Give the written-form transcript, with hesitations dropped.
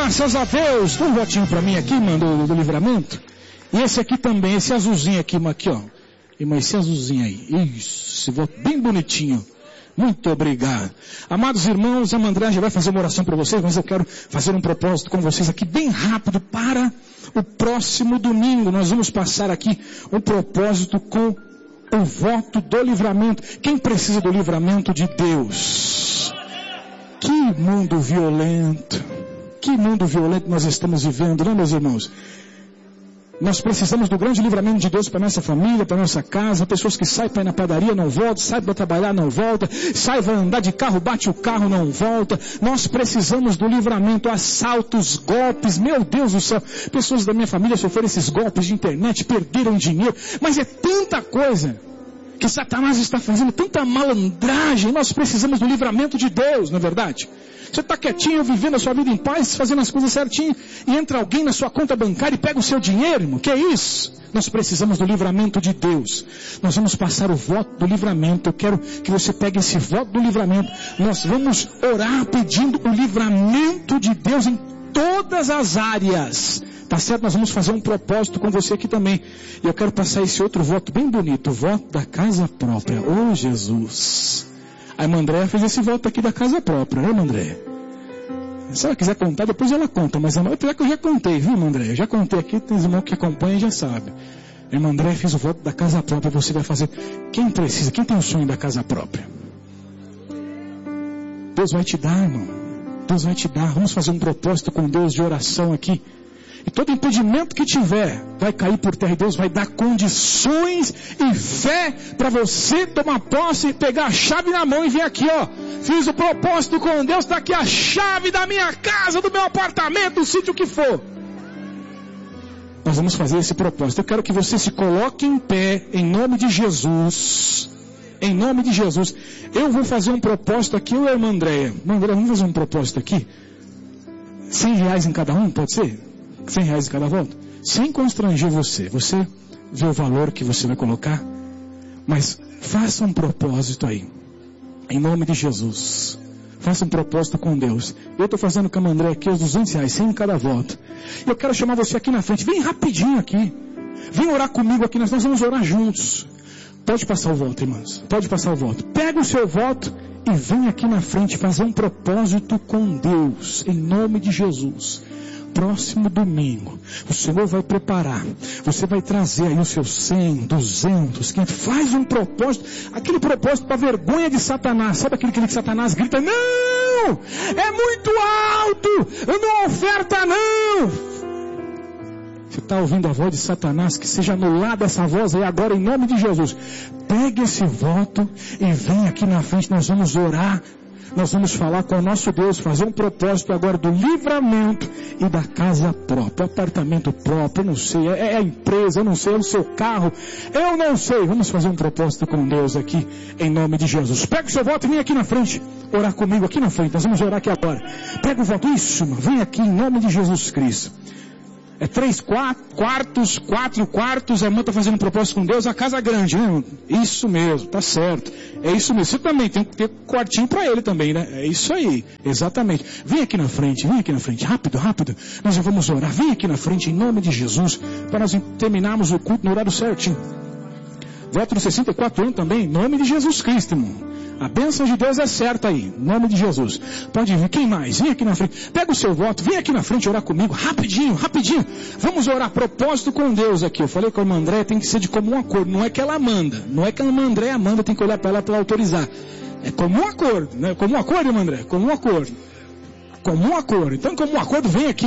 Graças a Deus. Dá um votinho para mim aqui, mano, do livramento. E esse aqui também, esse azulzinho aqui, ó. Irmã, esse azulzinho aí. Isso, esse voto bem bonitinho. Muito obrigado. Amados irmãos, a irmã Andréa já vai fazer uma oração para vocês, mas eu quero fazer um propósito com vocês aqui bem rápido para o próximo domingo. Nós vamos passar aqui um propósito com o voto do livramento. Quem precisa do livramento de Deus? Que mundo violento. Que mundo violento nós estamos vivendo, não, meus irmãos? Nós precisamos do grande livramento de Deus para nossa família, para nossa casa. Pessoas que saem para ir na padaria, não voltam. Saem para trabalhar, não voltam. Saem para andar de carro, bate o carro, não volta. Nós precisamos do livramento. Assaltos, golpes, meu Deus do céu. Pessoas da minha família sofreram esses golpes de internet, perderam dinheiro. Mas é tanta coisa que Satanás está fazendo, tanta malandragem. Nós precisamos do livramento de Deus, não é verdade? Você está quietinho, vivendo a sua vida em paz, fazendo as coisas certinho, e entra alguém na sua conta bancária e pega o seu dinheiro, irmão. Que é isso? Nós precisamos do livramento de Deus. Nós vamos passar o voto do livramento. Eu quero que você pegue esse voto do livramento. Nós vamos orar pedindo o livramento de Deus em todas as áreas. Tá certo? Nós vamos fazer um propósito com você aqui também. E eu quero passar esse outro voto bem bonito, o voto da casa própria. Oh, Jesus! A irmã Andréa fez esse voto aqui da casa própria, né, irmã Andréa? Se ela quiser contar, depois ela conta. Mas apesar que eu já contei, viu, irmã Andréa? Já contei aqui, tem irmão que acompanha e já sabe. A irmã Andréa fez o voto da casa própria, você vai fazer. Quem precisa, quem tem o sonho da casa própria? Deus vai te dar, irmão. Deus vai te dar. Vamos fazer um propósito com Deus de oração aqui. E todo impedimento que tiver vai cair por terra, e Deus vai dar condições e fé para você tomar posse e pegar a chave na mão e vir aqui, ó. Fiz o propósito com Deus, está aqui a chave da minha casa, do meu apartamento, do sítio que for. Nós vamos fazer esse propósito. Eu quero que você se coloque em pé, em nome de Jesus. Em nome de Jesus. Eu vou fazer um propósito aqui, eu e a irmã Andréa. Irmã Andréa, vamos fazer um propósito aqui? R$100 em cada um, pode ser? R$100 em cada volta? Sem constranger você. Você vê o valor que você vai colocar. Mas faça um propósito aí. Em nome de Jesus. Faça um propósito com Deus. Eu estou fazendo com a André aqui os R$200, 100 em cada volta. Eu quero chamar você aqui na frente. Vem rapidinho aqui. Vem orar comigo aqui. Nós vamos orar juntos. Pode passar o voto, irmãos. Pode passar o voto. Pega o seu voto e vem aqui na frente fazer um propósito com Deus. Em nome de Jesus. Próximo domingo, o Senhor vai preparar, você vai trazer aí os seus 100, 200, 500, faz um propósito, aquele propósito para vergonha de Satanás. Sabe aquele que Satanás grita, não, é muito alto, não oferta não. Você está ouvindo a voz de Satanás? Que seja anulada essa voz aí agora em nome de Jesus. Pegue esse voto e vem aqui na frente, nós vamos orar. Nós vamos falar com o nosso Deus, fazer um propósito agora do livramento e da casa própria, apartamento próprio, eu não sei, é a empresa, eu não sei, é o seu carro, eu não sei. Vamos fazer um propósito com Deus aqui, em nome de Jesus. Pega o seu voto e vem aqui na frente, orar comigo aqui na frente, nós vamos orar aqui agora. Pega o voto, isso, mano, vem aqui em nome de Jesus Cristo. É 3 quartos, 4 quartos, a irmã está fazendo um propósito com Deus, a casa grande, né? Isso mesmo, tá certo. É isso mesmo. Você também tem que ter quartinho para ele também, né? É isso aí, exatamente. Vem aqui na frente, rápido, rápido. Nós já vamos orar. Vem aqui na frente, em nome de Jesus, para nós terminarmos o culto no horário certinho. Voto no 64 anos também, em nome de Jesus Cristo, irmão. A bênção de Deus é certa aí, em nome de Jesus. Pode vir, quem mais? Vem aqui na frente, pega o seu voto, vem aqui na frente orar comigo, rapidinho, rapidinho. Vamos orar, propósito com Deus aqui. Eu falei com a irmã Andréa, tem que ser de comum acordo, não é que ela manda, não é que a irmã Andréa manda, tem que olhar para ela para autorizar. É comum acordo, né? Comum acordo, irmã Andréa? Comum acordo. Comum acordo. Então, comum acordo, vem aqui.